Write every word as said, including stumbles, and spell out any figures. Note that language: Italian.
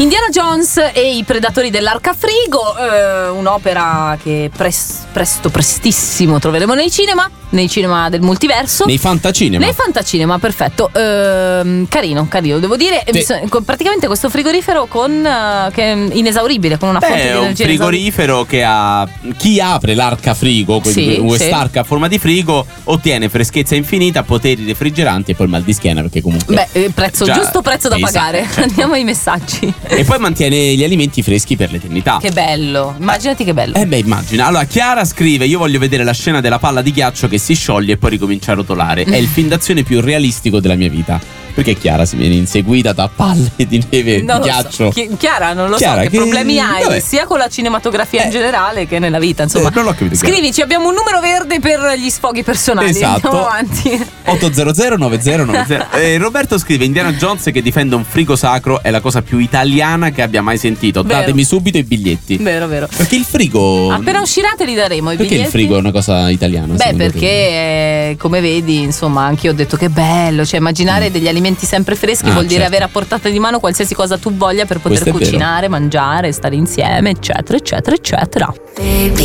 Indiana Jones e i predatori dell'Arca Frigo, eh, un'opera che pres- presto, prestissimo troveremo nei cinema, nei cinema del multiverso. Nei fantacinema. Nei fantacinema, perfetto. Ehm, carino, carino, devo dire. Sì. So- praticamente questo frigorifero con uh, che è inesauribile, con una fonte Beh, di è un energia frigorifero che ha. Chi apre l'arca frigo, Sì, quest'arca a forma di frigo, ottiene freschezza infinita, poteri refrigeranti e poi il mal di schiena, perché comunque. Beh, eh, prezzo, Già, giusto prezzo da esatto, pagare. certo. Andiamo ai messaggi. E poi mantiene gli alimenti freschi per l'eternità. Che bello, immaginati che bello. Eh beh, immagina. Allora, Chiara scrive: io voglio vedere la scena della palla di ghiaccio che si scioglie e poi ricomincia a rotolare. È il film d'azione più realistico della mia vita. Perché Chiara si viene inseguita da palle di neve, Non di lo ghiaccio. so. Chi- Chiara, non lo Chiara, so che, che- problemi hai vabbè. sia con la cinematografia in Eh. generale che nella vita, insomma. Eh, non l'ho capito, Chiara. Scrivici, abbiamo un numero verde per gli sfoghi personali. Esatto. Andiamo avanti. ottocento novanta novanta. Eh, Roberto scrive: Indiana Jones che difende un frigo sacro è la cosa più italiana che abbia mai sentito. Vero. Datemi subito i biglietti. Vero, vero. Perché il frigo. Appena uscirà te li daremo i Perché biglietti. il frigo è una cosa italiana? Beh, secondo te? perché eh, come vedi, insomma, anche io ho detto che bello, cioè immaginare degli alimenti sempre freschi Ah, vuol dire certo. avere a portata di mano qualsiasi cosa tu voglia per poter Questo è vero. cucinare, mangiare, stare insieme, eccetera, eccetera, eccetera.